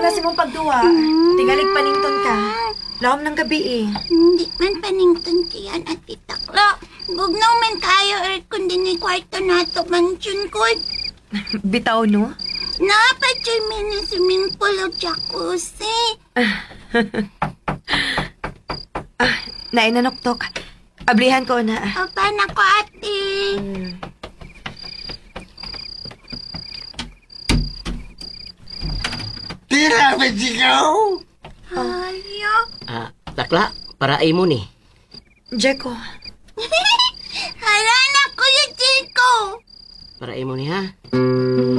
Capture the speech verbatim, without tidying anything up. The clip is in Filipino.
nga si mong pagduwa. Tigalig panington ka. Lahom ng gabi eh. Hindi man panington tiyan at titaklo. Bugnaw man kayo er kundi ni kwarto nato mansion ko. Bitaw no? Napatay mini swimming pool o jacuzzi. Ah, nainanoktok. Ablihan ko na. Opa na ko ate. Tira, Benjigaw! Ayo. Ah, takla, para mo ni. Jeko. Hala na Kuya Chico. Para mo ni ha.